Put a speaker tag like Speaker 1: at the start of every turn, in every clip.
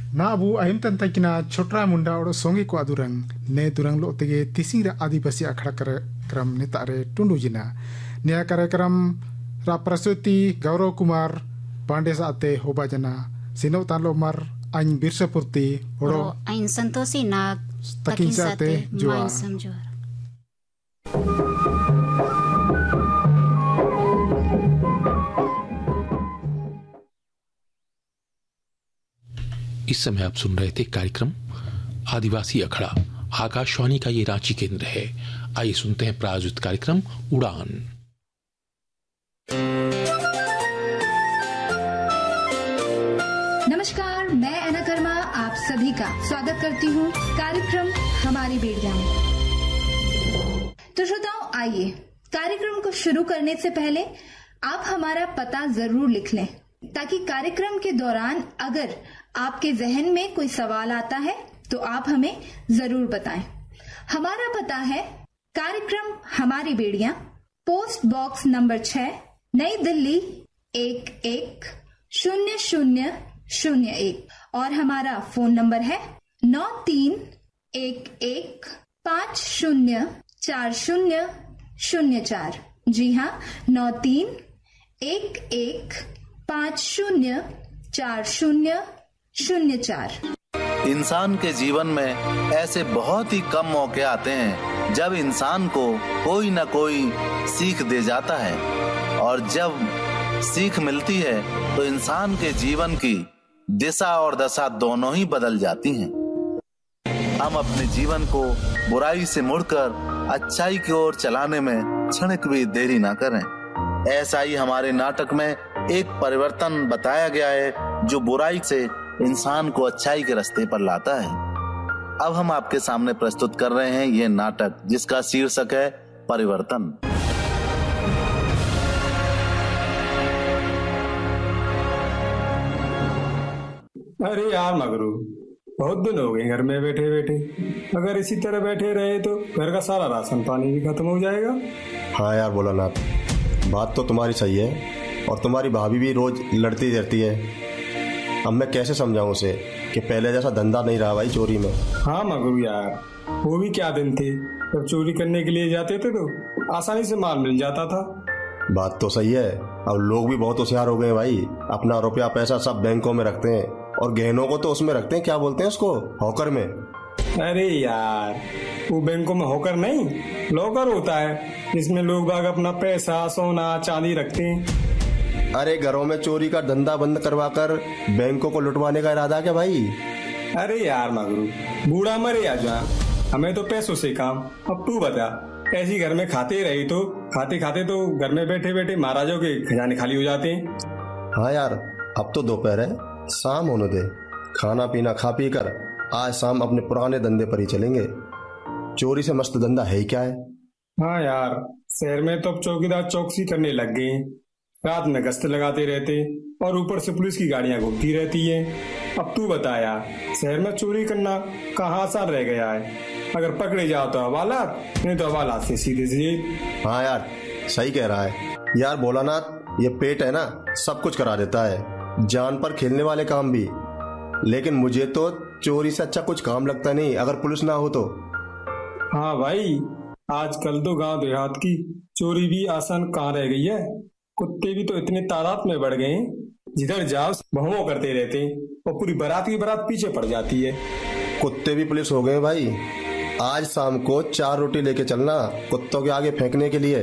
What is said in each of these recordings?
Speaker 1: ना अबू अहिम तंतकिना छोटरा मुंडा और सोंगे को अदुरंग ने दुरंग लो तेगे तिसिंग आदिवासी अखड़ा कार्यक्रम नेतारे टुंडू जिना नया कार्यक्रम रा प्रस्तुति गौरव कुमार पांडे साते होबा जना सिनो तालो मर आइन बिरसापुर्ति ओरो
Speaker 2: आइन संतोषी नाग
Speaker 1: तकिन साते जुआ
Speaker 2: समझोर।
Speaker 3: इस समय आप सुन रहे थे कार्यक्रम आदिवासी अखड़ा। आकाशवाणी का ये रांची केंद्र है। आइए सुनते हैं प्रायोजित कार्यक्रम उड़ान।
Speaker 4: नमस्कार, मैं अना कर्मा आप सभी का स्वागत करती हूँ कार्यक्रम हमारी बेड़िया में। तो श्रोताओं, आइए कार्यक्रम को शुरू करने से पहले आप हमारा पता जरूर लिख लें, ताकि कार्यक्रम के दौरान अगर आपके जहन में कोई सवाल आता है तो आप हमें जरूर बताएं। हमारा पता है कार्यक्रम हमारी बेड़िया, पोस्ट बॉक्स नंबर 6, नई दिल्ली 110001 और हमारा फोन नंबर है 9311504004। जी हाँ, 9311504004।
Speaker 5: इंसान के जीवन में ऐसे बहुत ही कम मौके आते हैं जब इंसान को कोई न कोई सीख दे जाता है, और जब सीख मिलती है तो इंसान के जीवन की दिशा और दशा दोनों ही बदल जाती हैं। हम अपने जीवन को बुराई से मुड़कर अच्छाई की ओर चलाने में क्षणिक भी देरी ना करें। ऐसा ही हमारे नाटक में एक परिवर्तन बताया गया है जो बुराई से इंसान को अच्छाई के रास्ते पर लाता है। अब हम आपके सामने प्रस्तुत कर रहे हैं ये नाटक, जिसका शीर्षक है परिवर्तन।
Speaker 6: अरे यार मगरू, बहुत दिन हो गए घर में बैठे बैठे। अगर इसी तरह बैठे रहे तो घर का सारा राशन पानी भी खत्म हो जाएगा।
Speaker 7: हाँ यार भोलानाथ, बात तो तुम्हारी सही है, और तुम्हारी भाभी भी रोज लड़ती रहती है। अब मैं कैसे समझाऊं उसे कि पहले जैसा धंधा नहीं रहा भाई चोरी में।
Speaker 6: हाँ मगरू यार, वो भी क्या दिन थे जब चोरी करने के लिए जाते थे तो आसानी से माल मिल जाता था।
Speaker 7: बात तो सही है, अब लोग भी बहुत होशियार हो गए भाई। अपना रुपया पैसा सब बैंकों में रखते हैं, और गहनों को तो उसमें रखते हैं, क्या बोलते हैं उसको, हॉकर में।
Speaker 6: अरे यार, वो बैंकों में हॉकर नहीं, लॉकर होता है, जिसमें लोग बाग अपना पैसा सोना चांदी रखते हैं।
Speaker 7: अरे घरों में चोरी का धंधा बंद करवाकर बैंकों को लुटवाने का इरादा क्या भाई?
Speaker 6: अरे यार मगरू, बूढ़ा मरे या जवान, हमें तो पैसों से काम। अब तू बता, ऐसी घर में खाते रही तो खाते खाते तो घर में बैठे बैठे महाराजों के खजाने खाली हो जाते हैं।
Speaker 7: हाँ यार, अब तो दोपहर है, शाम होने दे। खाना पीना खा पी कर आज शाम अपने पुराने धंधे पर ही चलेंगे। चोरी से मस्त धंधा है ही क्या है।
Speaker 6: हाँ यार, शहर में तो अब चौकीदार चौकसी करने लग गए, रात में गश्त लगाते रहते, और ऊपर से पुलिस की गाड़ियां घूमती रहती हैं। अब तू बता यार, शहर में चोरी करना कहाँ आसान रह गया है। अगर पकड़े जाओ तो हवालात, नहीं तो हवालात से सीधे सीधे।
Speaker 7: हाँ यार, सही कह रहा है यार भोलानाथ। ये पेट है ना, सब कुछ करा देता है, जान पर खेलने वाले काम भी। लेकिन मुझे तो चोरी से अच्छा कुछ काम लगता नहीं, अगर पुलिस ना हो तो।
Speaker 6: हाँ भाई, आजकल तो गांव देहात की चोरी भी आसान कहाँ रह गई है। कुत्ते भी तो इतने तादाद में बढ़ गए, जिधर जाओ भौं करते रहते हैं, और पूरी बारात की बारात पीछे पड़ जाती है।
Speaker 7: कुत्ते भी पुलिस हो गए भाई। आज शाम को 4 रोटी लेके चलना कुत्तों के आगे फेंकने के लिए।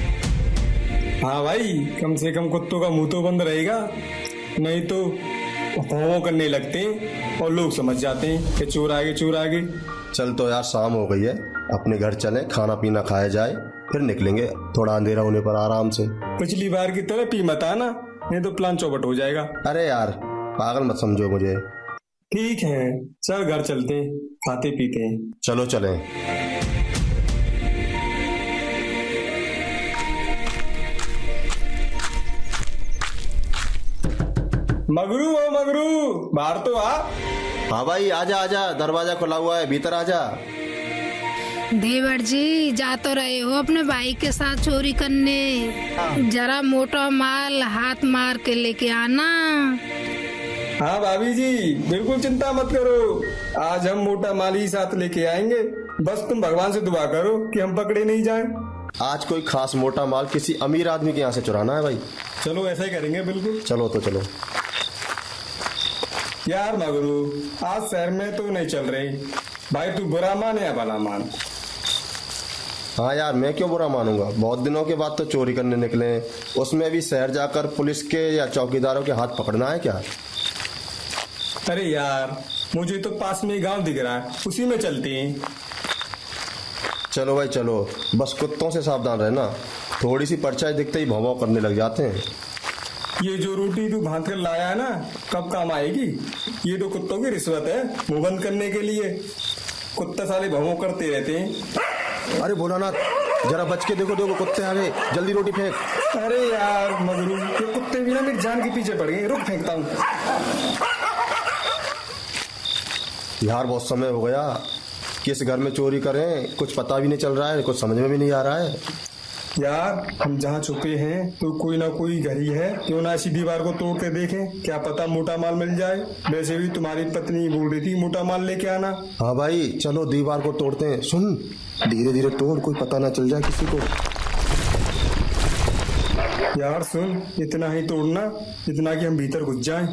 Speaker 6: हाँ भाई, कम से कम कुत्तों का मुंह तो बंद रहेगा, नहीं तो भौं करने लगते हैं और लोग समझ जाते हैं कि चोर आगे चोर आगे।
Speaker 7: चल तो यार, शाम हो गई है, अपने घर चलें, खाना पीना खाया जाए, फिर निकलेंगे थोड़ा अंधेरा होने पर आराम से।
Speaker 6: पिछली बार की तरह पी मत आना, नहीं तो प्लान चौपट हो जाएगा।
Speaker 7: अरे यार, पागल मत समझो मुझे।
Speaker 6: ठीक है, चल घर चलते हैं, खाते पीते हैं।
Speaker 7: चलो चलें।
Speaker 6: मगरू ओ मगरू, बाहर तो आ।
Speaker 7: हाँ भाई, आजा आजा, दरवाजा खुला हुआ है, भीतर आजा।
Speaker 2: देवर जी, जा तो रहे हो अपने भाई के साथ चोरी करने, जरा मोटा माल हाथ मार के लेके आना।
Speaker 6: हाँ भाभी जी, बिल्कुल चिंता मत करो, आज हम मोटा माल ही साथ लेके आएंगे। बस तुम भगवान से दुआ करो कि हम पकड़े नहीं जाएं।
Speaker 7: आज कोई खास मोटा माल किसी अमीर आदमी के यहाँ से चुराना है भाई।
Speaker 6: चलो ऐसा ही करेंगे, बिल्कुल।
Speaker 7: चलो तो चलो।
Speaker 6: यार मगरू, आज शहर में तो नहीं चल रही भाई, तू बुरा मान या भला मान।
Speaker 7: हाँ यार, मैं क्यों बुरा मानूंगा, बहुत दिनों के बाद तो चोरी करने निकले, उसमें भी शहर जाकर पुलिस के या चौकीदारों के हाथ पकड़ना है क्या।
Speaker 6: अरे यार, मुझे तो पास में ही गांव दिख रहा है, उसी में चलते हैं।
Speaker 7: चलो भाई चलो, बस कुत्तों से सावधान रहना, थोड़ी सी परछाई दिखते ही भौं-भौं करने लग जाते हैं।
Speaker 6: ये जो रोटी तू भांत कर लाया है ना, कब काम आएगी। ये तो कुत्तों की रिश्वत है मुंह बंद करने के लिए, कुत्ते साले भौं करते रहते हैं।
Speaker 7: अरे भोलानाथ, जरा बच के देखो, देखो कुत्ते आ गए, जल्दी रोटी फेंक।
Speaker 6: अरे यार मगरू, ये कुत्ते भी ना मेरी जान के पीछे पड़ गए, रुक फेंकता हूँ।
Speaker 7: यार बहुत समय हो गया, किस घर में चोरी करें कुछ पता भी नहीं चल रहा है, कुछ समझ में भी नहीं आ रहा है।
Speaker 6: यार हम जहाँ छुपे हैं तो कोई ना कोई घर ही है, क्यों ना ऐसी दीवार को तोड़ के देखें, क्या पता मोटा माल मिल जाए। वैसे भी तुम्हारी पत्नी बोल रही थी मोटा माल लेके आना।
Speaker 7: हाँ भाई चलो, दीवार को तोड़ते हैं। सुन, धीरे धीरे तोड़, कोई पता ना चल जाए किसी को।
Speaker 6: यार सुन, इतना ही तोड़ना, इतना कि हम भीतर घुस जाएं।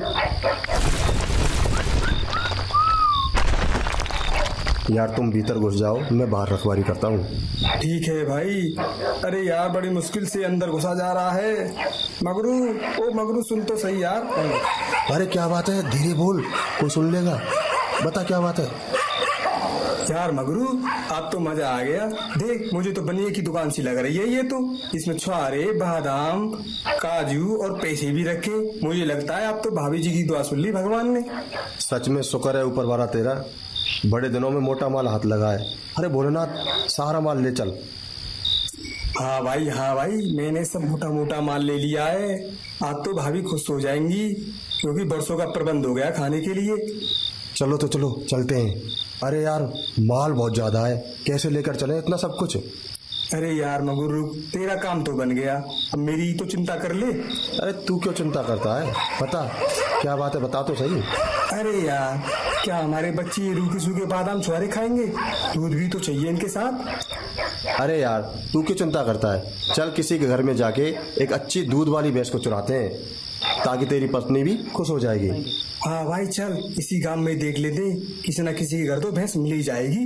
Speaker 7: यार तुम भीतर घुस जाओ, मैं बाहर रखवारी करता हूँ।
Speaker 6: ठीक है भाई। अरे यार बड़ी मुश्किल से अंदर घुसा जा रहा है। मगरू, ओ मगरू सुन तो सही यार।
Speaker 7: अरे क्या बात है, धीरे बोल, कोई सुन लेगा, बता क्या बात है।
Speaker 6: यार मगरू, अब तो मजा आ गया। देख, मुझे तो बनिए की दुकान सी लग रही है ये तो, इसमें छुआरे, बादाम, काजू और पैसे भी रखे। मुझे लगता है अब तो भाभी जी की दुआ सुन ली भगवान ने।
Speaker 7: सच में शुक्र है ऊपर वाला तेरा, बड़े दिनों में मोटा माल हाथ लगा है। अरे भोलेनाथ, सारा माल ले चल।
Speaker 6: हाँ भाई, मैंने सब मोटा मोटा माल ले लिया है। आज तो भाभी खुश हो जाएंगी, क्योंकि बरसों का प्रबंध हो गया खाने के लिए।
Speaker 7: चलो तो चलो, चलते हैं। अरे यार माल बहुत ज्यादा है, कैसे लेकर चले इतना सब कुछ।
Speaker 6: अरे यार मगरू, तेरा काम तो बन गया, अब मेरी तो चिंता कर ले।
Speaker 7: अरे तू क्यों चिंता करता है, बता क्या बात है, बता तो सही।
Speaker 6: अरे यार, क्या हमारे बच्चे रूखे सूखे बादाम छुआरे खाएंगे, दूध भी तो चाहिए इनके साथ।
Speaker 7: अरे यार तू क्यों चिंता करता है, चल किसी के घर में जाके एक अच्छी दूध वाली भैंस को चुराते हैं, ताकि तेरी पत्नी भी खुश हो जाएगी।
Speaker 6: हाँ भाई चल, इसी गांव में देख लेते, किसी न किसी के घर तो भैंस मिल ही जाएगी।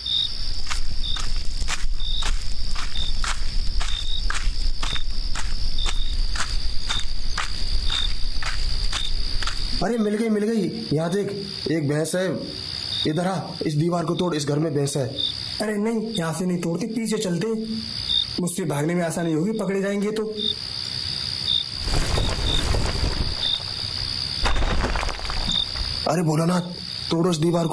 Speaker 7: अरे मिल गई, यहाँ देख, एक भैंस है, इधर आ, इस दीवार को तोड़, इस घर में भैंस है।
Speaker 6: अरे नहीं, यहाँ से नहीं तोड़ते, पीछे चलते, मुझसे भागने में आसानी होगी, पकड़े जाएंगे तो।
Speaker 7: अरे भोलानाथ, तोड़ो इस दीवार को।